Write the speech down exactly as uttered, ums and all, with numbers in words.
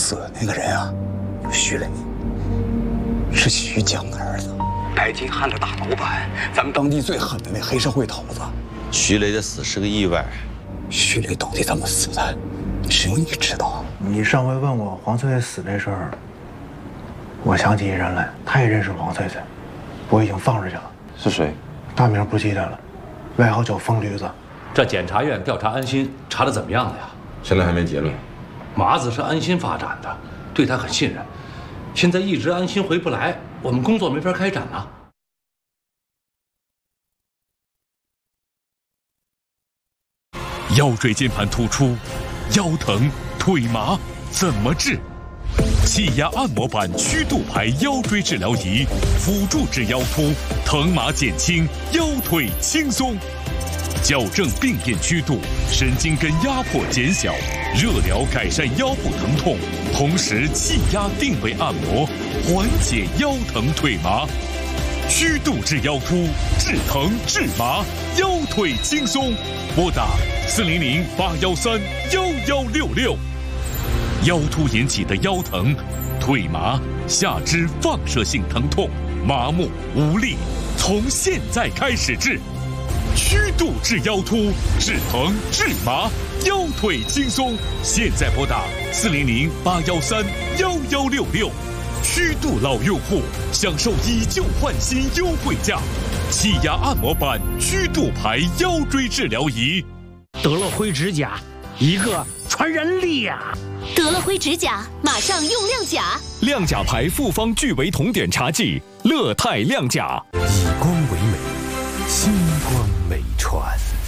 死的那个人啊，徐磊，是徐江的儿子，白金汉的大老板，咱们当地最狠的那黑社会头子。 徐磊的死是个意外， 徐磊到底怎么死的，只有你知道。 你上回问我黄翠翠死这事儿，我想起一人来，他也认识黄翠翠，我已经放出去了。 是谁？ 大名不记得了，外号叫疯驴子。 这检察院调查安心查得怎么样了呀？ 现在还没结论。 麻子是安心发展的，对他很信任。现在一直安心回不来，我们工作没法开展啊。 腰椎间盘突出，腰疼腿麻怎么治？气压按摩板曲度排腰椎治疗仪，辅助治腰突，疼麻减轻，腰腿轻松。矫正病变曲度，神经根压迫减小，热疗改善腰部疼痛，同时气压定位按摩，缓解腰疼腿麻。曲度治腰突，治疼治麻，腰腿轻松。拨打四零零八幺三幺幺六六。腰突引起的腰疼、腿麻、下肢放射性疼痛、麻木无力，从现在开始治。曲度治腰突，治疼治麻，腰腿轻松。现在拨打四零零八幺三幺幺六六。曲度老用户享受以旧换新优惠价，气压按摩板曲度牌腰椎治疗仪。 德乐辉指甲，一个传染力呀！ 德乐辉指甲，马上用亮甲。 亮甲牌复方聚维酮碘茶剂，乐泰亮甲。 以光为美，星光美传。